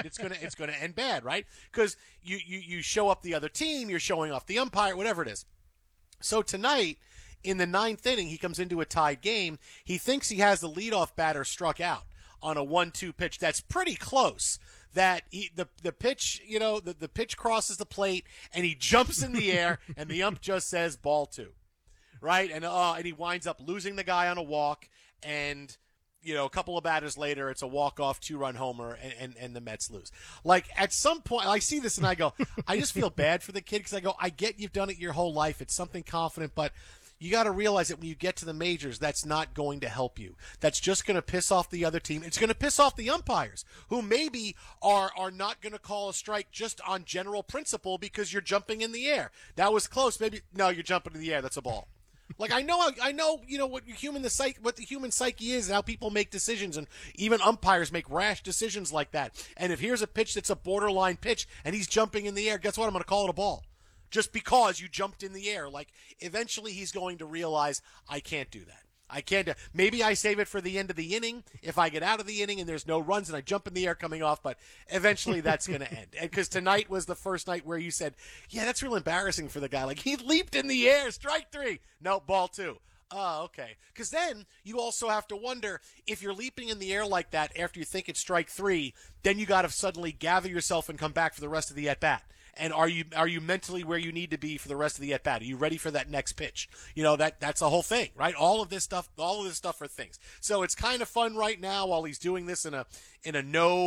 it's gonna end bad, right? Because you show up the other team, you're showing off the umpire, whatever it is. So tonight, in the ninth inning, he comes into a tied game. He thinks he has the leadoff batter struck out on a 1-2 pitch that's pretty close. That the pitch, the pitch crosses the plate and he jumps in the air and the ump just says ball two, right? And he winds up losing the guy on a walk, and a couple of batters later, it's a walk-off 2-run homer, and the Mets lose. Like, at some point, I see this and I go, I just feel bad for the kid, because I go, I get you've done it your whole life. It's something confident, but you got to realize that when you get to the majors, that's not going to help you. That's just going to piss off the other team. It's going to piss off the umpires, who maybe are not going to call a strike just on general principle because you're jumping in the air. That was close. Maybe, no, you're jumping in the air. That's a ball. Like, I know, what the human psyche is, and how people make decisions, and even umpires make rash decisions like that. And if here's a pitch that's a borderline pitch and he's jumping in the air, guess what? I'm going to call it a ball. Just because you jumped in the air. Like, eventually he's going to realize, I can't do that. I can't do. Maybe I save it for the end of the inning if I get out of the inning and there's no runs and I jump in the air coming off, but eventually that's going to end. And because tonight was the first night where you said, yeah, that's real embarrassing for the guy. Like, he leaped in the air, strike three. No, ball two. Oh, okay. Because then you also have to wonder, if you're leaping in the air like that after you think it's strike three, then you got to suddenly gather yourself and come back for the rest of the at-bat. And are you mentally where you need to be for the rest of the at-bat? Are you ready for that next pitch? That's a whole thing, right? All of this stuff are things. So it's kind of fun right now while he's doing this in a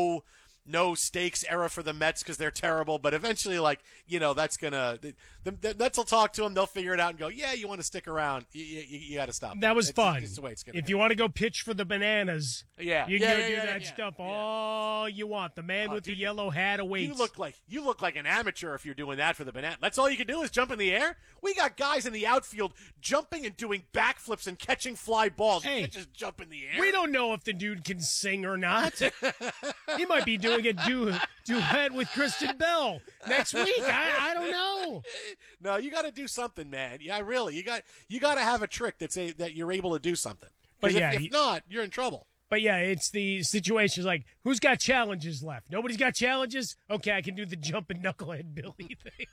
no stakes era for the Mets, because they're terrible. But eventually, that's gonna the Mets will talk to him. They'll figure it out and go, yeah, you want to stick around. You got to stop. That was fun. It's the way it's gonna if be. you want to go pitch for the Bananas, you can go do that stuff all you want. The man with the yellow hat awaits. You look like an amateur if you're doing that for the Banana. That's all you can do is jump in the air. We got guys in the outfield jumping and doing backflips and catching fly balls. Hey, you can't just jump in the air. We don't know if the dude can sing or not. He might be doing a duet with Kristen Bell next week. I don't know. No, you got to do something, man. Yeah, really. You got to have a trick that you're able to do something. But yeah, if not, you're in trouble. But yeah, it's the situations like, who's got challenges left? Nobody's got challenges? Okay, I can do the jumping knucklehead Billy thing.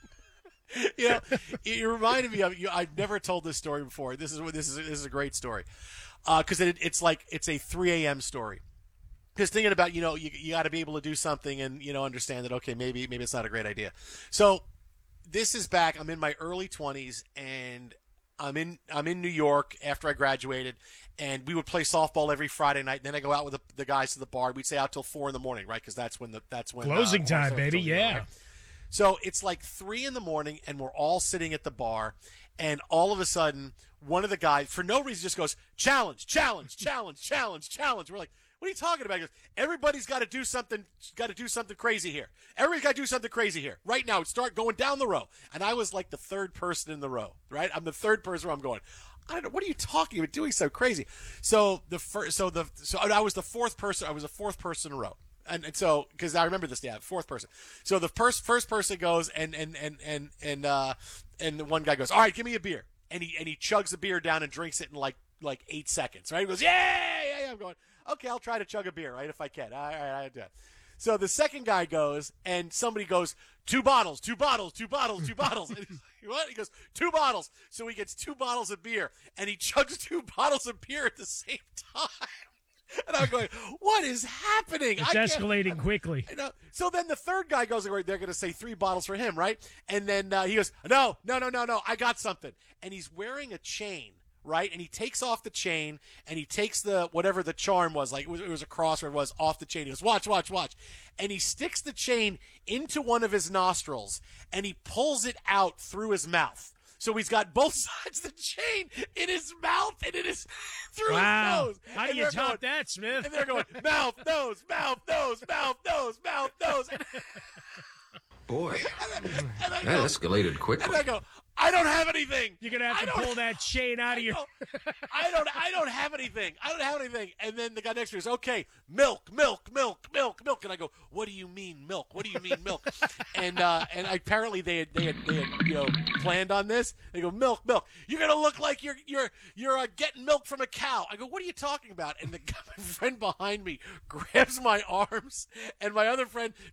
It reminded me of you. I've never told this story before. This is a great story, because it's a 3 a.m. story. Because thinking about, you got to be able to do something and, understand that, okay, maybe it's not a great idea. So this is back. I'm in my early 20s, and I'm in New York after I graduated, and we would play softball every Friday night. And then I go out with the guys to the bar. We'd stay out till 4 a.m, right? Because that's when closing time, baby. Yeah. Right? So it's like 3 a.m, and we're all sitting at the bar, and all of a sudden, one of the guys, for no reason, just goes, challenge, challenge, challenge, challenge, challenge. We're like, what are you talking about? He goes, everybody's got to do something crazy here. Everybody's got to do something crazy here. Right now, start going down the row. And I was like the third person in the row, right? I'm the third person where I'm going, I don't know, what are you talking about, doing so crazy? So I was the fourth person. I was the fourth person in a row. And so, because I remember this, fourth person. So the first person goes, and the one guy goes, all right, give me a beer. And he chugs the beer down and drinks it in like 8 seconds, right? He goes, yeah. I'm going, okay, I'll try to chug a beer, right, if I can. All right, I do it. So the second guy goes, and somebody goes, 2 bottles. And he's like, what? He goes, 2 bottles. So he gets 2 bottles of beer, and he chugs 2 bottles of beer at the same time. And I'm going, what is happening? It's escalating quickly. So then the third guy goes, they're going to say 3 bottles for him, right? And then he goes, no, I got something. And he's wearing a chain, right? And he takes off the chain, and he takes whatever the charm was, like it was a cross or it was, off the chain. He goes, watch. And he sticks the chain into one of his nostrils, and he pulls it out through his mouth. So he's got both sides of the chain in his mouth and in his through his nose. How do you top that, Smith? And they're going, mouth, nose. Boy, that escalated quickly. And I go, I don't have anything. You're gonna have to pull that chain out of your. I don't have anything. And then the guy next to me goes, okay, milk. And I go, what do you mean milk? And apparently they had planned on this. They go, milk. You're gonna look like you're getting milk from a cow. I go, what are you talking about? And my friend behind me grabs my arms, and my other friend